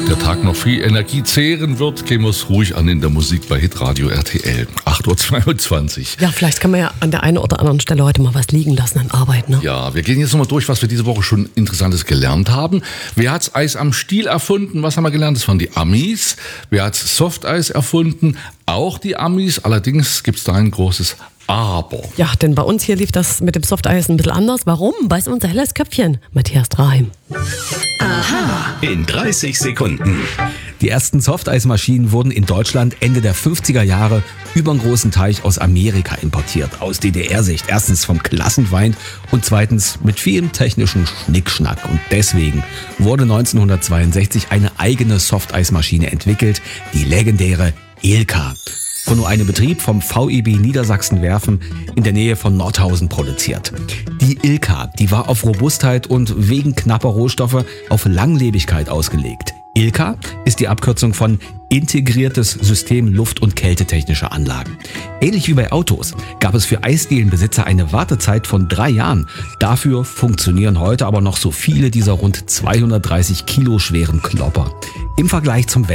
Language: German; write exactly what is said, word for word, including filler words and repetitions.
der Tag noch viel Energie zehren wird, gehen wir es ruhig an in der Musik bei Hitradio R T L. acht Uhr zweiundzwanzig. Ja, vielleicht kann man ja an der einen oder anderen Stelle heute mal was liegen lassen an Arbeit, ne? Ja, wir gehen jetzt nochmal durch, was wir diese Woche schon Interessantes gelernt haben. Wer hat's Eis am Stiel erfunden? Was haben wir gelernt? Das waren die Amis. Wer hat's Softeis erfunden? Auch die Amis. Allerdings gibt's da ein großes Aber. Ja, denn bei uns hier lief das mit dem Softeis ein bisschen anders. Warum? Weiß unser helles Köpfchen, Matthias Draheim. Aha. In dreißig Sekunden. Die ersten Softeismaschinen wurden in Deutschland Ende der fünfziger Jahre über einen großen Teich aus Amerika importiert. Aus D D R-Sicht. Erstens vom Klassenfeind und zweitens mit vielem technischen Schnickschnack. Und deswegen wurde neunzehnhundertzweiundsechzig eine eigene Softeismaschine entwickelt, die legendäre Ilka. Von nur einem Betrieb vom V E B Niedersachsen-Werfen in der Nähe von Nordhausen produziert. Die Ilka, die war auf Robustheit und wegen knapper Rohstoffe auf Langlebigkeit ausgelegt. Ilka ist die Abkürzung von Integriertes System Luft- und Kältetechnische Anlagen. Ähnlich wie bei Autos gab es für Eisdielenbesitzer eine Wartezeit von drei Jahren. Dafür funktionieren heute aber noch so viele dieser rund zweihundertdreißig Kilo schweren Klopper. Im Vergleich zum